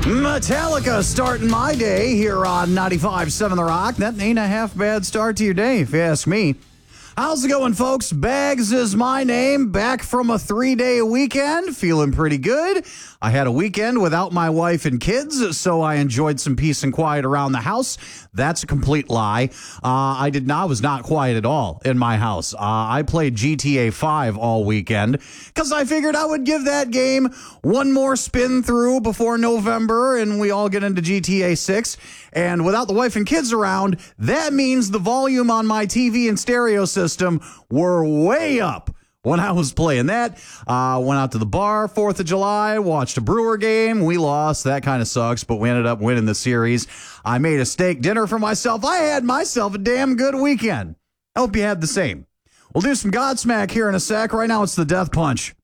Metallica starting my day here on 95.7 The Rock. That ain't a half bad start to your day, if you ask me. How's it going, folks? Bags is my name. Back from a 3-day weekend. Feeling pretty good. I had a weekend without my wife and kids, so I enjoyed some peace and quiet around the house. That's a complete lie. I was not quiet at all in my house. I played GTA 5 all weekend because I figured I would give that game one more spin through before November and we all get into GTA 6. And without the wife and kids around, that means the volume on my TV and stereo system were way up when I was playing that. Went out to the bar 4th of July, watched a Brewer game. We lost. That kind of sucks, but we ended up winning the series. I made a steak dinner for myself. I had myself a damn good weekend. I hope you had the same. We'll do some Godsmack here in a sec. Right now, it's the Death Punch.